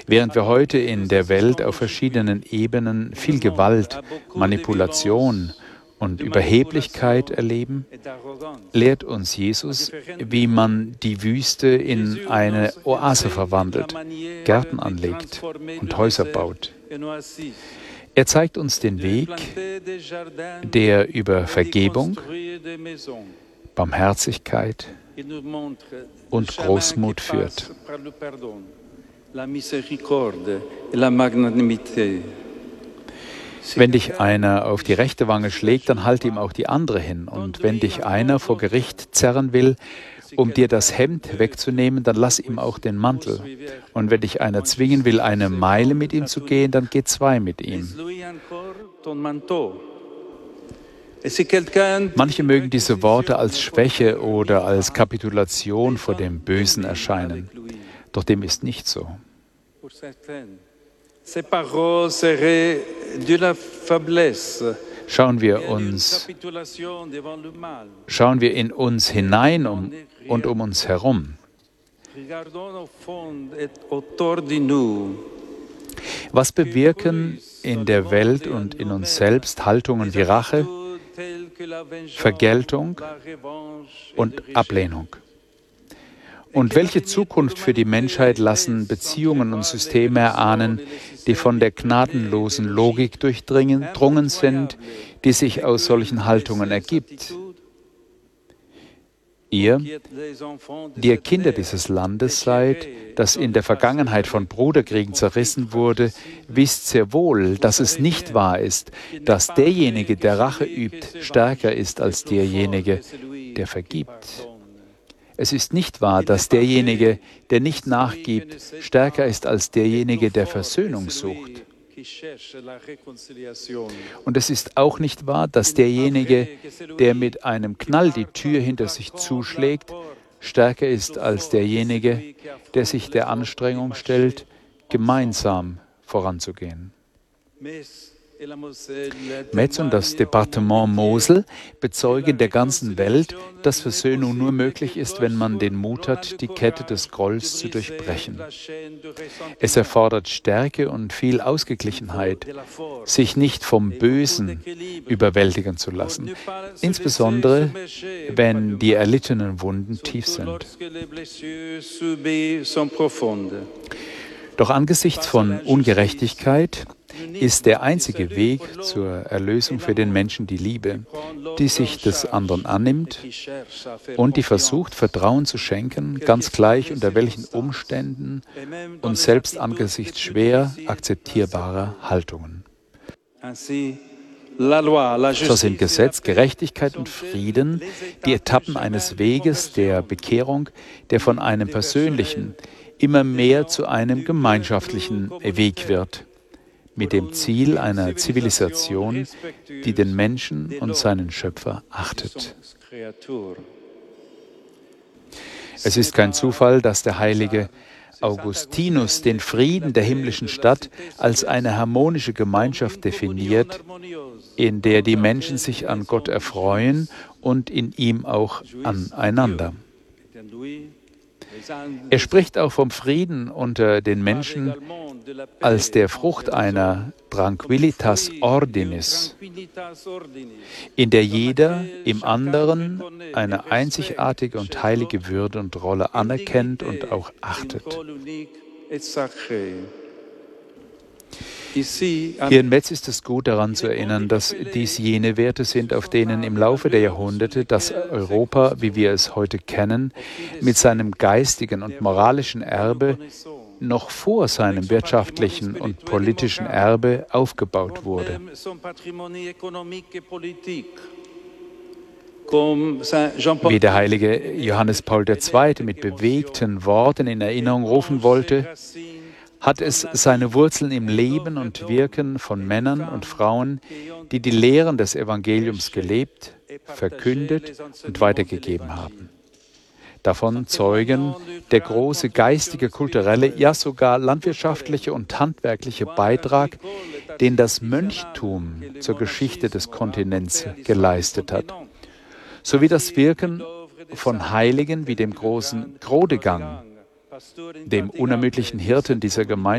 Während wir heute in der Welt auf verschiedenen Ebenen viel Gewalt, Manipulation und Überheblichkeit erleben, lehrt uns Jesus, wie man die Wüste in eine Oase verwandelt, Gärten anlegt und Häuser baut. Er zeigt uns den Weg, der über Vergebung, Barmherzigkeit und Großmut führt. Wenn dich einer auf die rechte Wange schlägt, dann halte ihm auch die andere hin. Und wenn dich einer vor Gericht zerren will, um dir das Hemd wegzunehmen, dann lass ihm auch den Mantel. Und wenn dich einer zwingen will, eine Meile mit ihm zu gehen, dann geh 2 mit ihm. Manche mögen diese Worte als Schwäche oder als Kapitulation vor dem Bösen erscheinen. Doch dem ist nicht so. Schauen wir in uns hinein und um uns herum. Was bewirken in der Welt und in uns selbst Haltungen wie Rache, Vergeltung und Ablehnung? Und welche Zukunft für die Menschheit lassen Beziehungen und Systeme erahnen, die von der gnadenlosen Logik durchdrungen sind, die sich aus solchen Haltungen ergibt? Ihr, die ihr Kinder dieses Landes seid, das in der Vergangenheit von Bruderkriegen zerrissen wurde, wisst sehr wohl, dass es nicht wahr ist, dass derjenige, der Rache übt, stärker ist als derjenige, der vergibt. Es ist nicht wahr, dass derjenige, der nicht nachgibt, stärker ist als derjenige, der Versöhnung sucht. Und es ist auch nicht wahr, dass derjenige, der mit einem Knall die Tür hinter sich zuschlägt, stärker ist als derjenige, der sich der Anstrengung stellt, gemeinsam voranzugehen. Metz und das Departement Mosel bezeugen der ganzen Welt, dass Versöhnung nur möglich ist, wenn man den Mut hat, die Kette des Grolls zu durchbrechen. Es erfordert Stärke und viel Ausgeglichenheit, sich nicht vom Bösen überwältigen zu lassen, insbesondere wenn die erlittenen Wunden tief sind. Doch angesichts von Ungerechtigkeit ist der einzige Weg zur Erlösung für den Menschen die Liebe, die sich des anderen annimmt und die versucht, Vertrauen zu schenken, ganz gleich unter welchen Umständen und selbst angesichts schwer akzeptierbarer Haltungen. So sind Gesetz, Gerechtigkeit und Frieden die Etappen eines Weges der Bekehrung, der von einem persönlichen immer mehr zu einem gemeinschaftlichen Weg wird, mit dem Ziel einer Zivilisation, die den Menschen und seinen Schöpfer achtet. Es ist kein Zufall, dass der heilige Augustinus den Frieden der himmlischen Stadt als eine harmonische Gemeinschaft definiert, in der die Menschen sich an Gott erfreuen und in ihm auch aneinander. Er spricht auch vom Frieden unter den Menschen als der Frucht einer Tranquillitas Ordinis, in der jeder im anderen eine einzigartige und heilige Würde und Rolle anerkennt und auch achtet. Hier in Metz ist es gut daran zu erinnern, dass dies jene Werte sind, auf denen im Laufe der Jahrhunderte das Europa, wie wir es heute kennen, mit seinem geistigen und moralischen Erbe noch vor seinem wirtschaftlichen und politischen Erbe aufgebaut wurde. Wie der heilige Johannes Paul II. Mit bewegten Worten in Erinnerung rufen wollte, hat es seine Wurzeln im Leben und Wirken von Männern und Frauen, die die Lehren des Evangeliums gelebt, verkündet und weitergegeben haben. Davon zeugen der große geistige, kulturelle, ja sogar landwirtschaftliche und handwerkliche Beitrag, den das Mönchtum zur Geschichte des Kontinents geleistet hat, sowie das Wirken von Heiligen wie dem großen Chrodegang, dem unermüdlichen Hirten dieser Gemeinde,